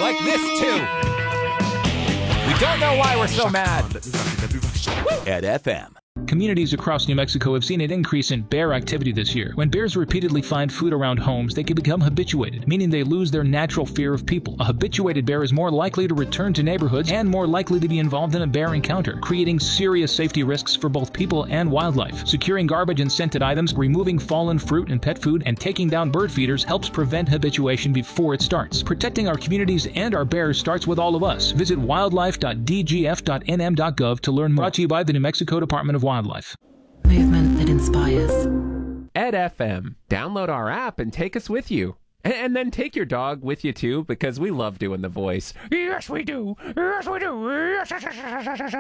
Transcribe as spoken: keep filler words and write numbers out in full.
like this too. We don't know why we're so mad. At F M. Communities across New Mexico have seen an increase in bear activity this year. When bears repeatedly find food around homes, they can become habituated, meaning they lose their natural fear of people. A habituated bear is more likely to return to neighborhoods and more likely to be involved in a bear encounter, creating serious safety risks for both people and wildlife. Securing garbage and scented items, removing fallen fruit and pet food, and taking down bird feeders helps prevent habituation before it starts. Protecting our communities and our bears starts with all of us. Visit wildlife dot d g f dot n m dot gov to learn more. Brought to you by the New Mexico Department of Wildlife. Movement that inspires. Ed F M. Download our app and take us with you. And, and then take your dog with you, too, because we love doing the voice. Yes, we do. Yes, we do. Yes, yes, yes, yes, yes, yes.